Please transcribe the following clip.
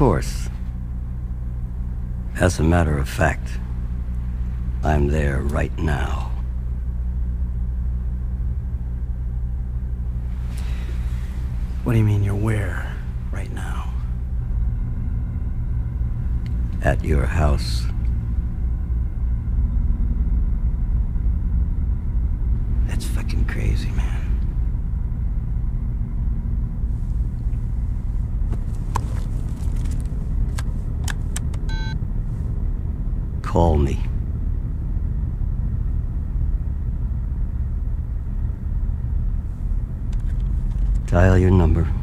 course. As a matter of fact, I'm there right now. What do you mean you're where right now? At your house. That's fucking crazy, man. Call me. Dial your number.